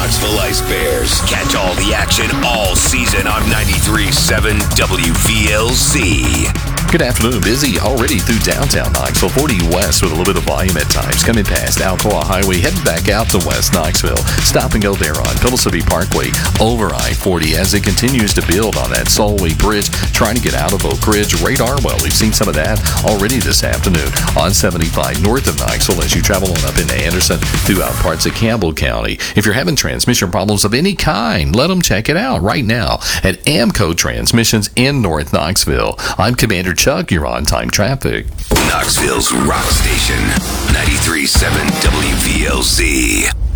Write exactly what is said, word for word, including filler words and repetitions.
Knoxville Ice Bears. Catch all the action all season on ninety-three point seven W V L Z. Good afternoon. Busy already through downtown Knoxville. forty west with a little bit of volume at times. Coming past Alcoa Highway, heading back out to West Knoxville. Stop and go there on Pillsbury Parkway over I forty as it continues to build on that Solway Bridge, trying to get out of Oak Ridge. Radar, well, we've seen some of that already this afternoon on seventy-five north of Knoxville as you travel on up into Anderson throughout parts of Campbell County. If you're having transmission problems of any kind, let them check it out right now at Amco Transmissions in North Knoxville. I'm Commander Chuck. You're on time traffic. Knoxville's rock station, ninety-three point seven W V L Z.